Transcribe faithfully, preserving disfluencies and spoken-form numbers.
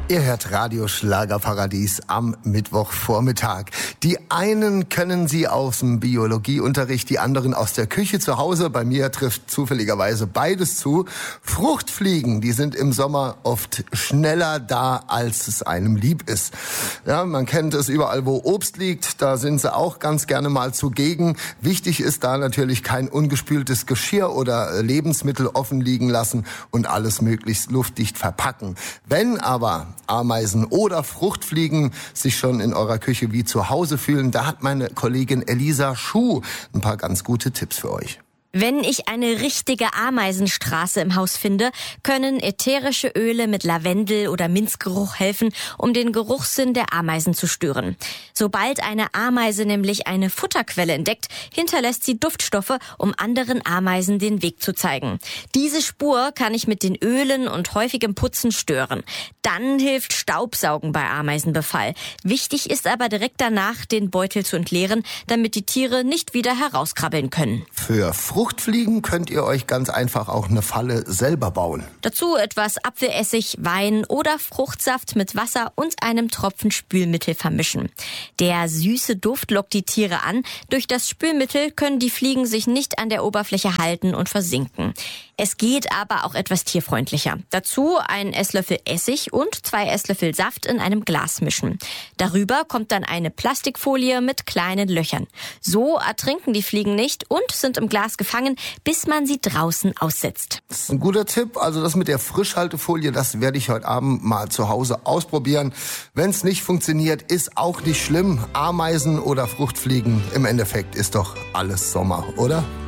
Ihr hört Radio Schlagerparadies am Mittwochvormittag. Die einen können Sie aus dem Biologieunterricht, die anderen aus der Küche zu Hause. Bei mir trifft zufälligerweise beides zu. Fruchtfliegen, die sind im Sommer oft schneller da, als es einem lieb ist. Ja, man kennt es überall, wo Obst liegt, da sind sie auch ganz gerne mal zugegen. Wichtig ist da natürlich kein ungespültes Geschirr oder Lebensmittel offen liegen lassen und alles möglichst luftdicht verpacken. Wenn aber Ameisen oder Fruchtfliegen sich schon in eurer Küche wie zu Hause fühlen, da hat meine Kollegin Elisa Schuh ein paar ganz gute Tipps für euch. Wenn ich eine richtige Ameisenstraße im Haus finde, können ätherische Öle mit Lavendel- oder Minzgeruch helfen, um den Geruchssinn der Ameisen zu stören. Sobald eine Ameise nämlich eine Futterquelle entdeckt, hinterlässt sie Duftstoffe, um anderen Ameisen den Weg zu zeigen. Diese Spur kann ich mit den Ölen und häufigem Putzen stören. Dann hilft Staubsaugen bei Ameisenbefall. Wichtig ist aber direkt danach, den Beutel zu entleeren, damit die Tiere nicht wieder herauskrabbeln können. Für Fruchtfliegen könnt ihr euch ganz einfach auch eine Falle selber bauen. Dazu etwas Apfelessig, Wein oder Fruchtsaft mit Wasser und einem Tropfen Spülmittel vermischen. Der süße Duft lockt die Tiere an. Durch das Spülmittel können die Fliegen sich nicht an der Oberfläche halten und versinken. Es geht aber auch etwas tierfreundlicher. Dazu einen Esslöffel Essig und zwei Esslöffel Saft in einem Glas mischen. Darüber kommt dann eine Plastikfolie mit kleinen Löchern. So ertrinken die Fliegen nicht und sind im Glas gefangen, bis man sie draußen aussetzt. Das ist ein guter Tipp. Also das mit der Frischhaltefolie, das werde ich heute Abend mal zu Hause ausprobieren. Wenn es nicht funktioniert, ist auch nicht schlimm. Ameisen oder Fruchtfliegen, im Endeffekt ist doch alles Sommer, oder?